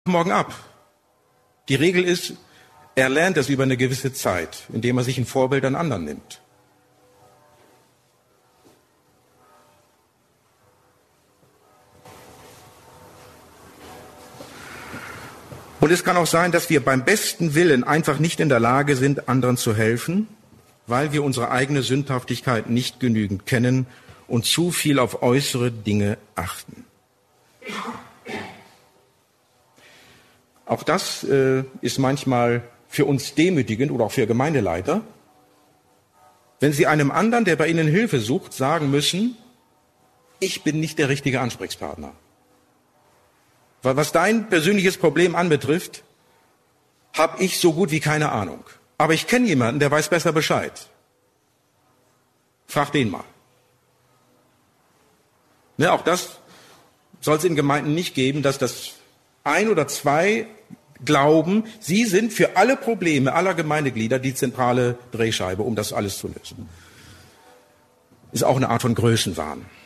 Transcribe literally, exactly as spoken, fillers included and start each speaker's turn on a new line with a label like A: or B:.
A: morgen ab. Die Regel ist, er lernt es über eine gewisse Zeit, indem er sich ein Vorbild an anderen nimmt. Und es kann auch sein, dass wir beim besten Willen einfach nicht in der Lage sind, anderen zu helfen, weil wir unsere eigene Sündhaftigkeit nicht genügend kennen und zu viel auf äußere Dinge achten. Auch das äh, ist manchmal für uns demütigend oder auch für Gemeindeleiter, wenn sie einem anderen, der bei ihnen Hilfe sucht, sagen müssen, ich bin nicht der richtige Ansprechpartner. Weil was dein persönliches Problem anbetrifft, habe ich so gut wie keine Ahnung. Aber ich kenne jemanden, der weiß besser Bescheid. Frag den mal. Ne, auch das soll es in Gemeinden nicht geben, dass das ein oder zwei glauben, sie sind für alle Probleme aller Gemeindeglieder die zentrale Drehscheibe, um das alles zu lösen. Ist auch eine Art von Größenwahn.